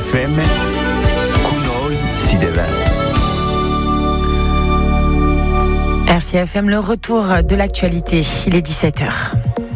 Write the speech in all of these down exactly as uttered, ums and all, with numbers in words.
F M, con noi si deve. R C F M, le retour de l'actualité, il est dix-sept heures.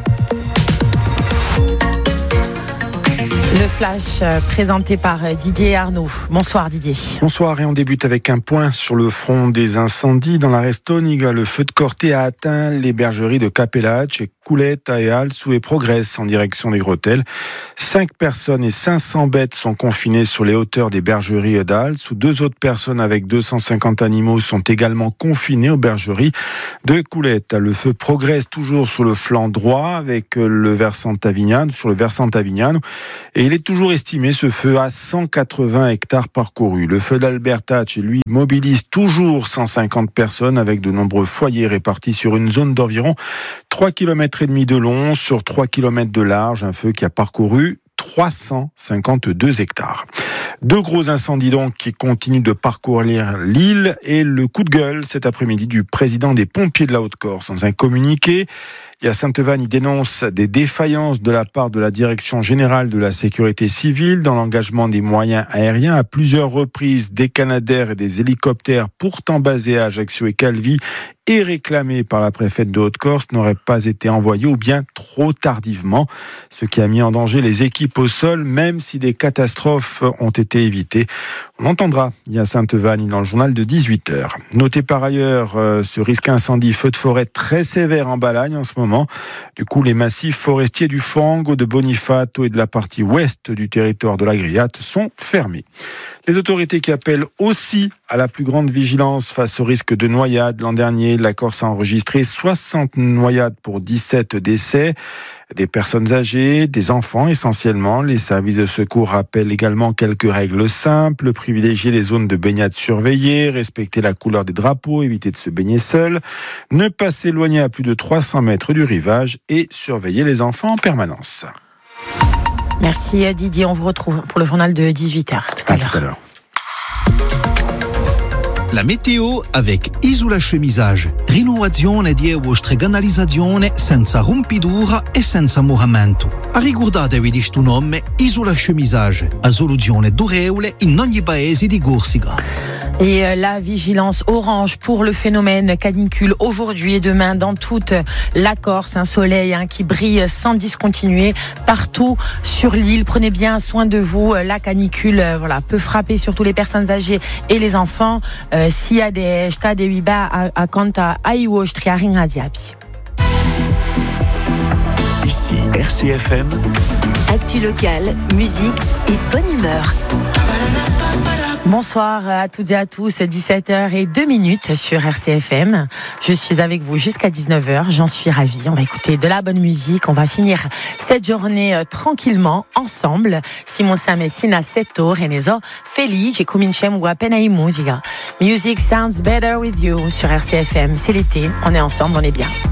Le flash présenté par Didier Arnaud. Bonsoir Didier. Bonsoir, et on débute avec un point sur le front des incendies. Dans la Restoniga, le feu de Corté a atteint les bergeries de Capellach et Couletta et Alsou et progresse en direction des Grotelles. Cinq personnes et cinq cents bêtes sont confinées sur les hauteurs des bergeries d'Alsou. Deux autres personnes avec deux cent cinquante animaux sont également confinées aux bergeries de Couletta. Le feu progresse toujours sur le flanc droit avec le versant Tavignano, sur le versant Tavignano. Et il est toujours estimé, ce feu, à cent quatre-vingts hectares parcourus. Le feu d'Albertach, lui, mobilise toujours cent cinquante personnes avec de nombreux foyers répartis sur une zone d'environ trois kilomètres et demi de long sur trois kilomètres de large. Un feu qui a parcouru trois cent cinquante-deux hectares. Deux gros incendies donc qui continuent de parcourir l'île et le coup de gueule cet après-midi du président des pompiers de la Haute-Corse. Dans un communiqué, et à Sainte-Vanne, il dénonce des défaillances de la part de la Direction générale de la sécurité civile dans l'engagement des moyens aériens. À plusieurs reprises, des Canadair et des hélicoptères pourtant basés à Ajaccio et Calvi et réclamés par la préfète de Haute-Corse n'auraient pas été envoyés ou bien trop tardivement, ce qui a mis en danger les équipes au sol, même si des catastrophes ont été évitées. On entendra il y a Sainte-Vanne dans le journal de dix-huit heures. Notez par ailleurs euh, ce risque incendie feu de forêt très sévère en Balagne en ce moment. Du coup, les massifs forestiers du Fango, de Bonifato et de la partie ouest du territoire de la Griate sont fermés. Les autorités qui appellent aussi à la plus grande vigilance face au risque de noyade. L'an dernier, la Corse a enregistré soixante noyades pour dix-sept décès. Des personnes âgées, des enfants essentiellement. Les services de secours rappellent également quelques règles simples. Privilégier les zones de baignade surveillées, respecter la couleur des drapeaux, éviter de se baigner seul, ne pas s'éloigner à plus de trois cents mètres du rivage et surveiller les enfants en permanence. Merci Didier, on vous retrouve pour le journal de dix-huit heures tout à, à l'heure. Tout à l'heure. La météo avec Isola Chemisage. Rinnovazione di euostreganalizzazione senza rompidura e senza muramento. Ricordatevi di sto nome Isola Chemisage, a soluzione durevole in ogni paese di Corsica. Et la vigilance orange pour le phénomène canicule aujourd'hui et demain dans toute la Corse. Un soleil hein, qui brille sans discontinuer partout sur l'île. Prenez bien soin de vous. La canicule euh, voilà, peut frapper surtout les personnes âgées et les enfants. Euh, s'il y a des stades et bas à Kanta, Aïwo, Striaring Aziabi. Ici R C F M. Actu locale, musique et bonne humeur. Bonsoir à toutes et à tous, dix-sept heures zéro deux sur R C F M. Je suis avec vous jusqu'à dix-neuf heures, j'en suis ravie. On va écouter de la bonne musique, on va finir cette journée euh, tranquillement, ensemble. Simon Samessina, Setto, Reneso, Felice e cominciamo appena in musica. Music sounds better with you sur R C F M. C'est l'été, on est ensemble, on est bien.